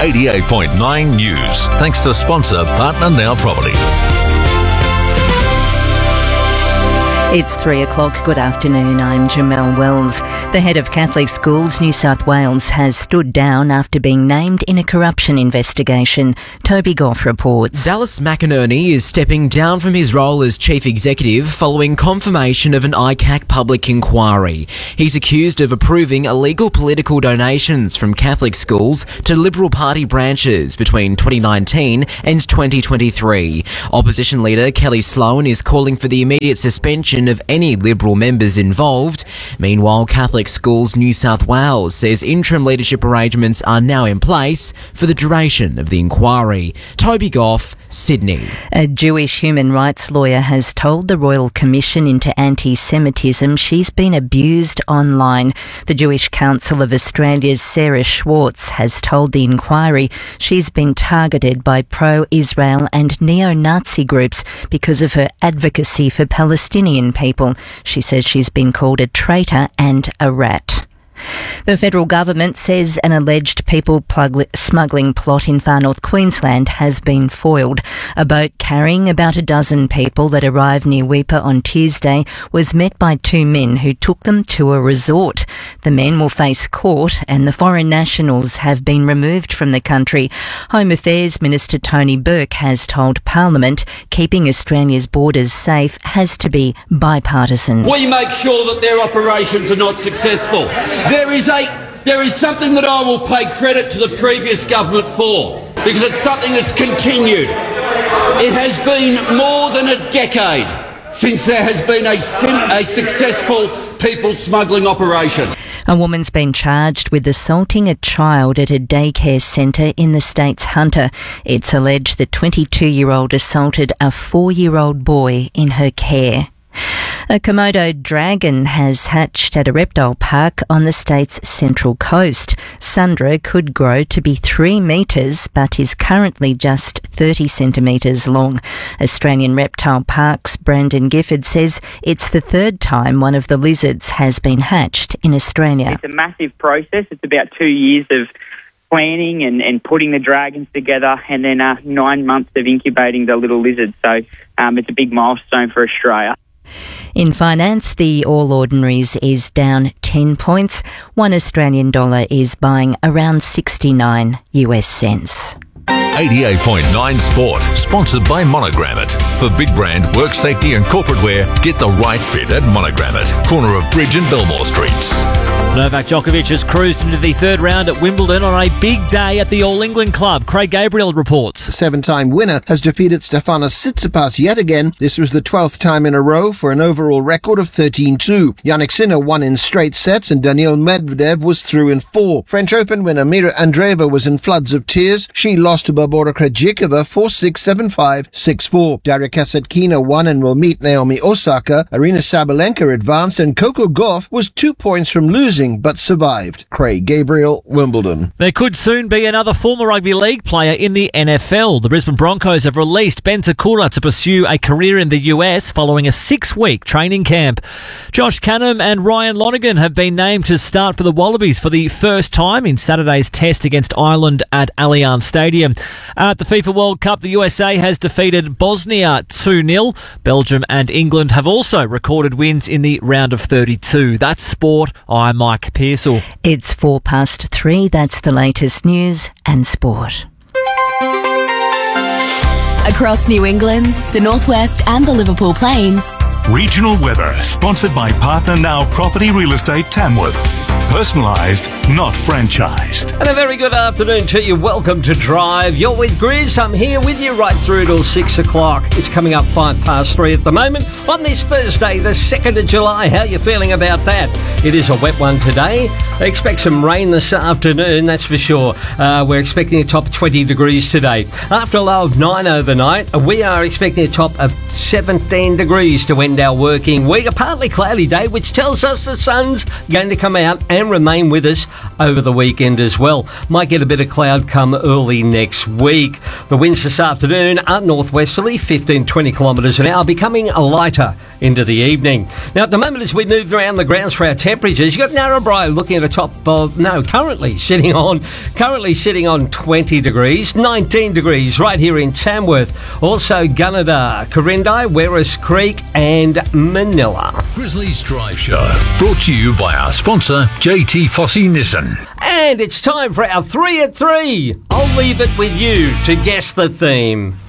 88.9 News. Thanks to sponsor Partner Now Property. It's 3 o'clock. Good afternoon. I'm Jamelle Wells. The head of Catholic Schools New South Wales has stood down after being named in a corruption investigation. Toby Goff reports. Dallas McInerney is stepping down from his role as chief executive following confirmation of an ICAC public inquiry. He's accused of approving illegal political donations from Catholic schools to Liberal Party branches between 2019 and 2023. Opposition leader Kelly Sloan is calling for the immediate suspension of any Liberal members involved. Meanwhile, Catholic Schools New South Wales says interim leadership arrangements are now in place for the duration of the inquiry. Toby Goff, Sydney. A Jewish human rights lawyer has told the Royal Commission into Anti-Semitism she's been abused online. The Jewish Council of Australia's Sarah Schwartz has told the inquiry she's been targeted by pro-Israel and neo-Nazi groups because of her advocacy for Palestinian people. She says she's been called a traitor and a rat. The federal government says an alleged people smuggling plot in far north Queensland has been foiled. A boat carrying about a dozen people that arrived near Weipa on Tuesday was met by two men who took them to a resort. The men will face court and the foreign nationals have been removed from the country. Home Affairs Minister Tony Burke has told Parliament keeping Australia's borders safe has to be bipartisan. We make sure that their operations are not successful. There is something that I will pay credit to the previous government for, because it's something that's continued. It has been more than a decade since there has been a successful people smuggling operation. A woman's been charged with assaulting a child at a daycare centre in the state's Hunter. It's alleged the 22-year-old assaulted a 4-year-old boy in her care. A Komodo dragon has hatched at a reptile park on the state's central coast. Sundra could grow to be 3 metres, but is currently just 30 centimetres long. Australian Reptile Park's Brandon Gifford says it's the third time one of the lizards has been hatched in Australia. It's a massive process. It's about 2 years of planning and putting the dragons together, and then 9 months of incubating the little lizards. So it's a big milestone for Australia. In finance, the All Ordinaries is down 10 points. 1 Australian dollar is buying around 69 US cents. 88.9 Sport, sponsored by Monogrammet. For big brand, work safety and corporate wear, get the right fit at Monogrammet, corner of Bridge and Belmore Streets. Novak Djokovic has cruised into the third round at Wimbledon on a big day at the All England Club. Craig Gabriel reports. The 7-time winner has defeated Stefanos Tsitsipas yet again. This was the 12th time in a row for an overall record of 13-2. Jannik Sinner won in straight sets and Daniil Medvedev was through in 4. French Open winner Mira Andreeva was in floods of tears. She lost to Barbora Krejcikova 4-6, 7-5, 6-4. Daria Kasatkina won and will meet Naomi Osaka. Arina Sabalenka advanced and Coco Gauff was 2 points from losing but survived. Craig Gabriel, Wimbledon. There could soon be another former rugby league player in the NFL. The Brisbane Broncos have released Ben Takura to pursue a career in the US following a 6-week training camp. Josh Canham and Ryan Lonergan have been named to start for the Wallabies for the first time in Saturday's test against Ireland at Allianz Stadium. At the FIFA World Cup, the USA has defeated Bosnia 2-0. Belgium and England have also recorded wins in the round of 32. That's sport. I'm Mike Pearsall. It's 3:04. That's the latest news and sport. Across New England, the Northwest and the Liverpool Plains. Regional weather, sponsored by Partner Now Property Real Estate Tamworth. Personalised, not franchised. And a very good afternoon to you. Welcome to Drive. You're with Grizz. I'm here with you right through till 6 o'clock. It's coming up 3:05 at the moment on this Thursday, the 2nd of July. How are you feeling about that? It is a wet one today. I expect some rain this afternoon, that's for sure. We're expecting a top 20 degrees today. After a low of 9 overnight, we are expecting a top of 17 degrees to end our working week. A partly cloudy day, which tells us the sun's going to come out and remain with us over the weekend as well. Might get a bit of cloud come early next week. The winds this afternoon are northwesterly, 15-20 kilometres an hour, becoming lighter into the evening. Now, at the moment, as we move around the grounds for our temperatures, you've got Narrabri looking at a top of, currently sitting on 20 degrees, 19 degrees right here in Tamworth. Also, Gunnedah, Corindai, Werris Creek and Manila. Grizzlies Drive Show, brought to you by our sponsor, JT Fossey Nissan. And it's time for our 3 at 3. I'll leave it with you to guess the theme.